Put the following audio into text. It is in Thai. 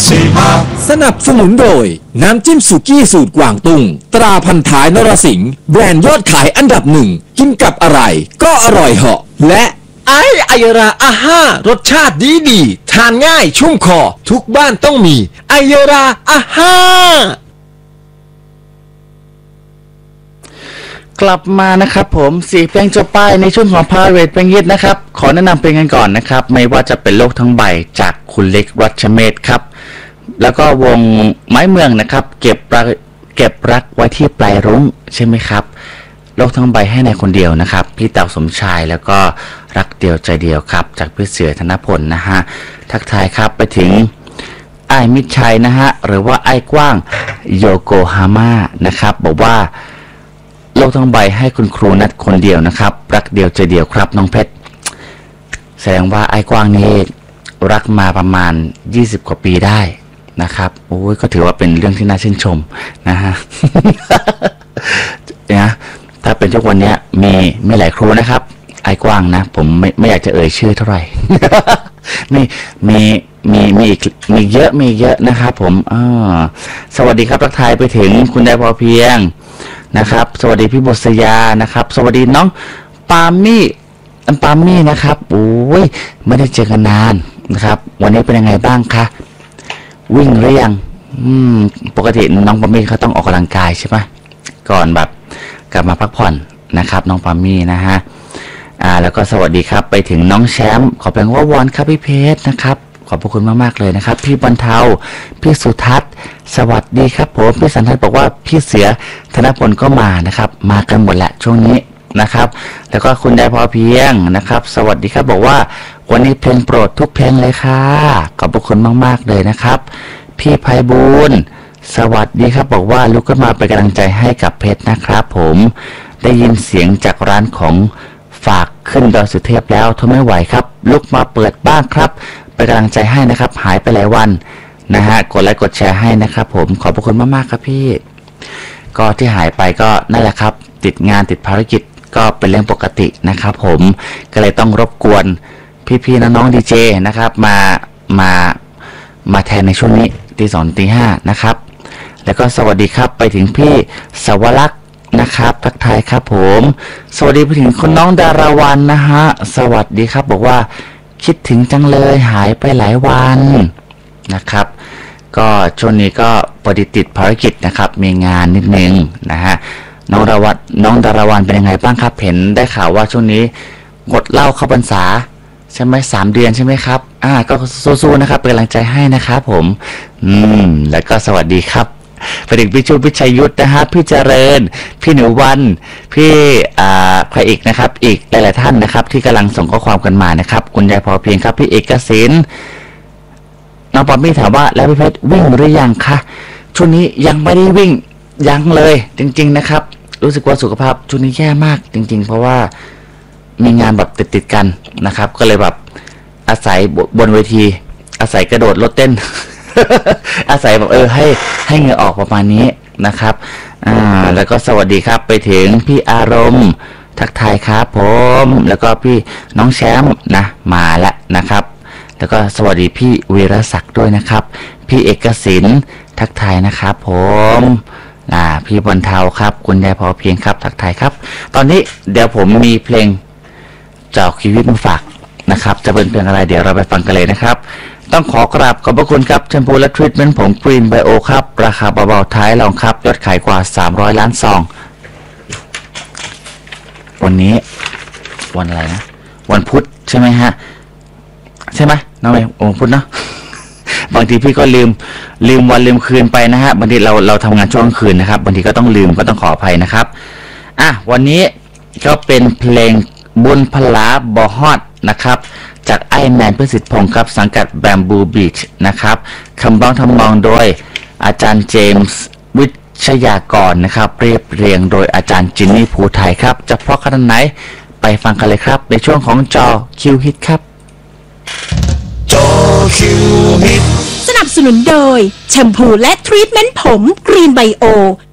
สนับสนุนโดยน้ำจิ้มสุกี้สูตรกวางตุ้งตราพันท้ายนรสิงห์แบรนด์ยอดขายอันดับหนึ่งกินกับอะไรก็อร่อยเหาะและไอยราอาห้ารสชาติดีทานง่ายชุ่มคอทุกบ้านต้องมีไอยราอาห้ากลับมานะครับผม4เพลงจบไปในช่วงของ Private เพลงฮิตนะครับขอแนะนำเพลงกันก่อนนะครับไม่ว่าจะเป็นโลกทั้งใบจากคุณเล็กรัชเมธครับแล้วก็วงไม้เมืองนะครับเก็บรักไว้ที่ปลายรุ้งใช่ไหมครับโลกทั้งใบให้ในคนเดียวนะครับพี่เต่าสมชายแล้วก็รักเดียวใจเดียวครับจากพี่เสือธนพลนะฮะทักทายครับไปถึงไอ้มิตรชัยนะฮะหรือว่าไอ้กว้างโยโกฮาม่านะครับบอกว่าโลกทั้งใบให้คุณครูนัดคนเดียวนะครับรักเดียวใจเดียวครับน้องเพชรแสดงว่าไอ้กว้างนี่รักมาประมาณ20กว่าปีได้นะครับโอ้ยก็ถือว่าเป็นเรื่องที่น่าชื่นชมนะฮะ นะถ้าเป็นทุกวันนี้มีหลายครูนะครับไอ้กว้างนะผมไม่อยากจะเอ่ยชื่อเท่าไหร่ มีเยอะนะครับผมสวัสดีครับทักทายไปถึงคุณได้พอเพียงนะครับสวัสดีพี่บุษยานะครับสวัสดีน้องปามี่นะครับโอ้ยไม่ได้เจอกันนานนะครับวันนี้เป็นยังไงบ้างคะวิ่งหรือยังปกติน้องปามี่เขาต้องออกกำลังกายใช่ไหมก่อนแบบกลับมาพักผ่อนนะครับน้องปามี่นะฮะแล้วก็สวัสดีครับไปถึงน้องแชมป์ขอเพลงว่าวอนครับพี่เพชรนะครับขอบพระคุณมากๆเลยนะครับพี่บรรเทาพี่สุทัศน์สวัสดีครับผมพี่สันทัศน์บอกว่าพี่เสือธนพลก็มานะครับมากันหมดแหละช่วงนี้นะครับแล้วก็คุณได้พอเพียงนะครับสวัสดีครับบอกว่าวันนี้เพลงโปรดทุกเพลงเลยค่ะขอบพระคุณมากๆเลยนะครับพี่ไพบูลย์สวัสดีครับบอกว่าลุกขึ้นมาเป็นกำลังใจให้กับเพชรนะครับผมได้ยินเสียงจากร้านของฝากขึ้นดอยสุเทพแล้วทนไม่ไหวครับลุกมาเปิดบ้างครับเป็นกำลังใจให้นะครับหายไปหลายวันนะฮะกดไลค์กดแชร์ให้นะครับผมขอบพระคุณมากๆครับพี่ก็ที่หายไปก็นั่นแหละครับติดงานติดภารกิจก็เป็นเรื่องปกตินะครับผมก็เลยต้องรบกวนพี่ๆน้องๆดีเจนะครับมาแทนในช่วงนี้ตี 2 ตี 5นะครับแล้วก็สวัสดีครับไปถึงพี่สวรักษ์นะครับทักทายครับผมสวัสดีไปถึงคุณน้องดาราวันนะฮะสวัสดีครับบอกว่าคิดถึงจังเลยหายไปหลายวันนะครับก็ช่วงนี้ก็ปฏิติดภารกิจนะครับมีงานนิดนึงนะฮะน้องดาราวันเป็นยังไงบ้างครับเห็นได้ข่าวว่าช่วงนี้งดเหล้าเข้าพรรษาใช่ไหม3 เดือนใช่ไหมครับก็สู้ๆนะครับเป็นกำลังใจให้นะครับผมแล้วก็สวัสดีครับไปถึงพี่ชูพิชัยยุทธนะฮะพี่เจริญพี่หนูวันพี่ใครอีกนะครับอีกหลายๆท่านนะครับที่กำลังส่งข้อความกันมานะครับคุณยายพอเพียงครับพี่เอกสินน้องปอมมี่ถามว่าแล้วพี่เพชรวิ่งหรือยังคะช่วงนี้ยังไม่ได้วิ่งยังเลยจริงๆนะครับรู้สึกว่าสุขภาพช่วงนี้แย่มากจริงๆเพราะว่ามีงานแบบติดกันนะครับก็เลยแบบอาศัยบนเวทีอาศัยกระโดดรถเต้น อาศัยแบบให้เหงื่อออกประมาณนี้นะครับแล้วก็สวัสดีครับไปถึงพี่อารมณ์ทักทายครับผมแล้วก็พี่น้องแชมป์นะมาแล้วนะครับแล้วก็สวัสดีพี่วีรศักดิ์ด้วยนะครับพี่เอกสินทักทายนะครับผมพี่บรรเทาครับคุณยายพอเพียงครับทักทายครับตอนนี้เดี๋ยวผมมีเพลงจากชีวิตมาฝากนะครับจะเป็นเพลงอะไรเดี๋ยวเราไปฟังกันเลยนะครับต้องขอกราบขอบพระคุณครับแชมพูและทรีทเมนต์ผมกรีนไบโอครับราคาเบาๆท้ายรองครับยอดขายกว่า300 ล้านซองวันนี้วันอะไรนะวันพุธใช่ไหมฮะใช่ไหมน้องเมย์วันพุธเนาะ บางทีพี่ก็ลืมวันลืมคืนไปนะฮะบางทีเราทำงานช่วงคืนนะครับบางทีก็ต้องลืมก็ต้องขออภัยนะครับวันนี้ก็เป็นเพลงบุญพลาบอฮอดนะครับจากไอแมนเพื่อสิทธิพงศ์ครับสังกัดแบมบูบีชนะครับคำร้องทำนองโดยอาจารย์เจมส์วิชยากรนะครับเรียงโดยอาจารย์จินนี่ภูไทยครับจะเพราะขนาดไหนไปฟังกันเลยครับในช่วงของจอคิวฮิตครับจอคิวฮิตสนับสนุนโดยแชมพูและทรีทเมนต์ผมกรีนไบโอ